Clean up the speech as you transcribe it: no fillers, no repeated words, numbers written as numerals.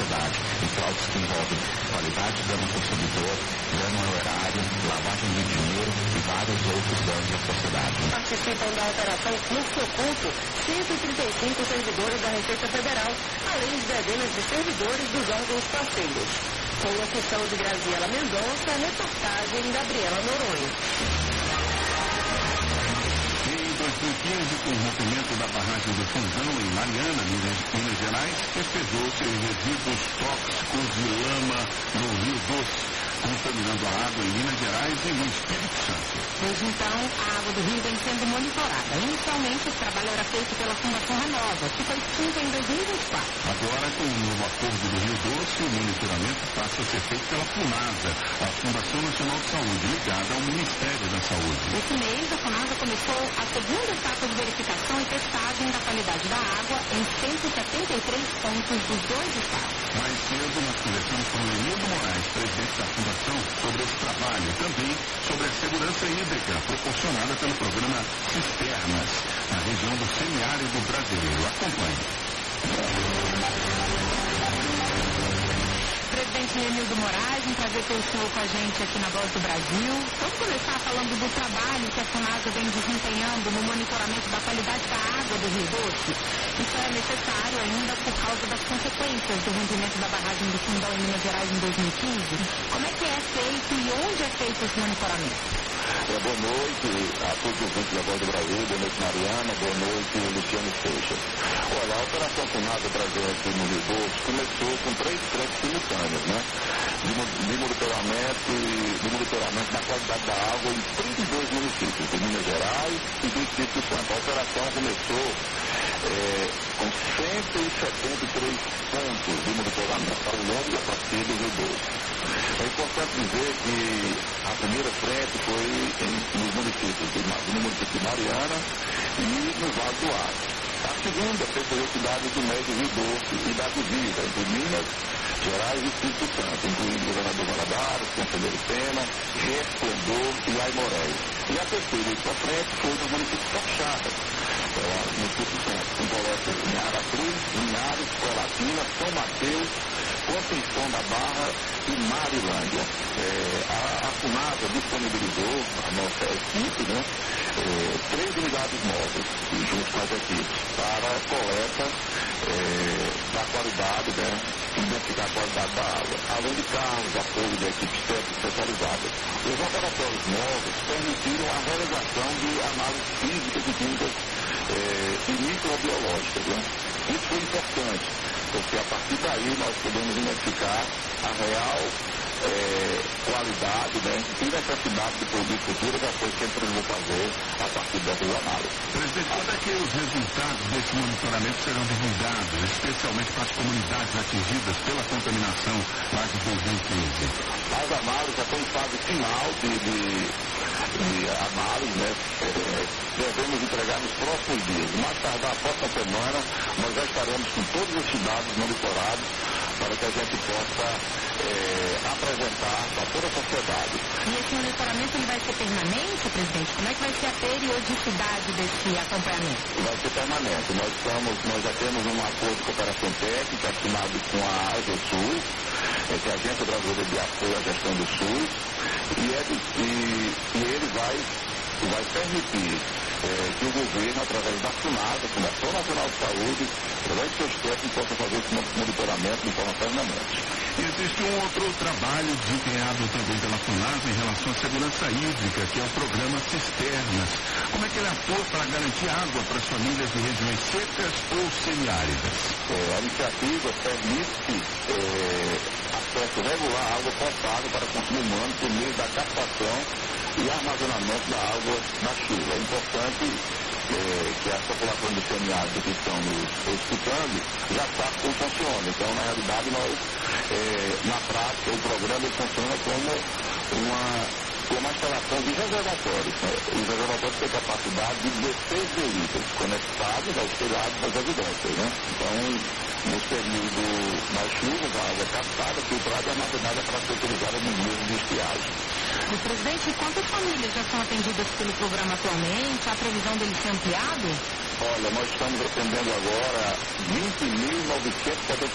sociedade, e fraudes que envolvem qualidade de dano ao consumidor, dano ao erário, lavagem de dinheiro e vários outros danos à sociedade. Participam da operação Fluxo Oculto 135 servidores da Receita Federal, além de dezenas de servidores dos órgãos parceiros. Com locução de Graziela Mendonça, reportagem Gabriela Noronha. Em 2015, com o rompimento da barragem do Fundão, em Mariana, Minas Gerais, despejou-se resíduos tóxicos de lama no Rio Doce, contaminando a água em Minas Gerais e no Espírito Santo. Desde então, a água do rio vem sendo monitorada. Inicialmente, o trabalho era feito pela Fundação Renova, que foi extinta em 2024. Agora, com o novo acordo do Rio Doce, o monitoramento passa a ser feito pela FUNASA, a Fundação Nacional de Saúde, ligada ao Ministério da Saúde. Esse mês, a FUNASA começou a segunda etapa de verificação e testagem da qualidade da água em 173 pontos dos 2 estados. Mais cedo, nós conversamos com o Emildo Moraes, presidente da Fundação, sobre esse trabalho e também sobre a segurança hídrica proporcionada pelo programa Cisternas, na região do semiárido brasileiro. Acompanhe. Presidente Emildo Moraes, um prazer ter o senhor com a gente aqui na Voz do Brasil. Vamos começar falando do trabalho que a FUNASA vem desempenhando no monitoramento da qualidade da água do Rio Doce. Isso é necessário ainda por causa das consequências do rompimento da barragem do Fundão em Minas Gerais em 2015. Como é que é feito e onde é feito esse monitoramento? Boa noite a todos os ouvintes da Voz do Brasil, boa noite Mariana, boa noite Luciano Seixas. Olha, a Operação FUNASA Brasil aqui no Rio Doce começou com 3 frentes simultâneas, né? De monitoramento da qualidade da água em 32 municípios de Minas Gerais e do Espírito Santo. A operação começou com 173 pontos de monitoramento ao longo da bacia do Rio Doce. É importante dizer que a primeira frente foi nos municípios no município de Mariana e no Vale do Acre. A segunda percorreu cidades do Médio Rio Doce e da divisa entre Minas Gerais e Espírito Santo, incluindo o governador Valadares, Conselheiro Pena, Resplendor e Aimorés. E a terceira e a frente foi no município de Capixaba, no Espírito Santo, com coletas em Aracruz, Linhares, Colatina, São Mateus, Conceição da Barra e Marilândia. A FUNASA disponibilizou a nossa equipe, né, 3 unidades móveis, junto com as equipes, para a coleta da qualidade, né, identificar a qualidade da água, além de carros, apoio de equipes técnicas especializadas. Os laboratórios novos permitiram a realização de análises físicas e químicas e microbiológicas. Né? Isso foi importante, porque a partir daí nós podemos identificar a real qualidade, né, e necessidade de produto futuro, que foi sempre vou fazer a partir dessas análises. Presidente, quando é que os resultados desse monitoramento serão divulgados, especialmente para as comunidades atingidas pela contaminação lá de 2015? As análises já estão em fase final de análise, né? Devemos entregar nos próximos dias. Mais tardar a próxima semana, nós já estaremos com todos esses dados monitorados para que a gente possa apresentar para toda a sociedade. E esse monitoramento ele vai ser permanente, presidente? Como é que vai ser a periodicidade desse acompanhamento? Vai ser permanente. Nós já temos um acordo de cooperação técnica assinado com a AGSUS, que é a Agência Brasileira de Apoio à Gestão do SUS, e ele vai permitir que o governo, através da FUNASA, Fundação Nacional de Saúde, através de seus técnicos, possa fazer esse monitoramento de forma permanente. Existe um outro trabalho desempenhado também pela FUNASA em relação à segurança hídrica, que é o programa Cisternas. Como é que ele atua para garantir água para as famílias de regiões secas ou semiáridas? A iniciativa permite acesso regular à água potável para consumo humano por meio da captação e armazenamento da água na chuva. É importante que a população de semiárido que estão nos escutando já sabe como funciona. Então, na realidade, na prática, o programa funciona como uma instalação de reservatórios. Os reservatórios têm capacidade de 16 litros conectados aos telhados das residências. Né? Então, nesse período mais chuvas, a água é captada, filtrada e armazenada para ser utilizada nos meses de estiagem. E, presidente, quantas famílias já são atendidas pelo programa atualmente? Há previsão dele ser ampliado? Olha, nós estamos atendendo agora 20.976